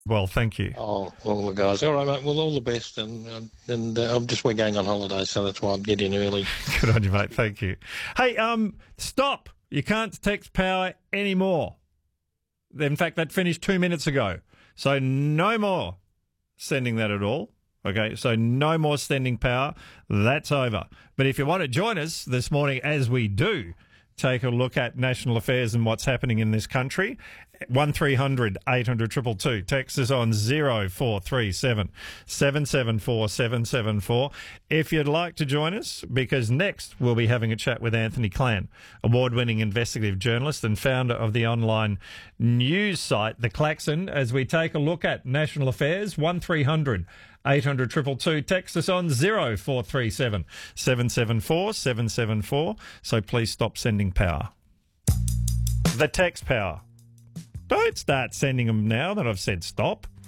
Well, thank you. Oh, all the guys. All right, mate. Well, all the best. We're going on holiday, so that's why I'm getting early. Good on you, mate. Thank you. Hey, stop. You can't text power anymore. In fact, that finished 2 minutes ago. So no more sending that at all. Okay, so no more sending power. That's over. But if you want to join us this morning, as we do, take a look at national affairs and what's happening in this country. 1300 800 222. Text us on 0437 774 774 if you'd like to join us, because next we'll be having a chat with Anthony Clan, award-winning investigative journalist and founder of the online news site The Klaxon, as we take a look at national affairs. 1300 800 222. Text us on 0437 774 774. So please stop sending power. The text power. Don't start sending them now that I've said stop.